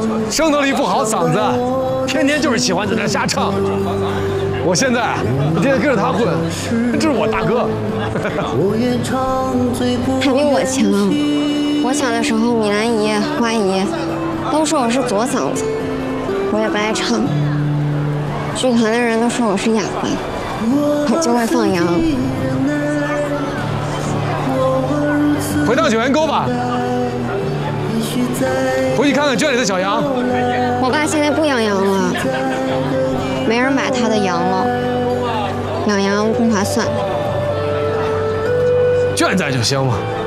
声能力不好，嗓子天天就是喜欢在那瞎唱。我现在天天跟着他混，这是我大哥。 他比我强。我小的时候，米兰姨、花姨都说我是左嗓子，我也不爱唱。剧团的人都说我是哑巴，我就会放羊。 回到九元沟吧，回去看看圈里的小羊。 我爸现在不养羊了，没人买他的羊了，养羊不划算。 圈在就行嘛。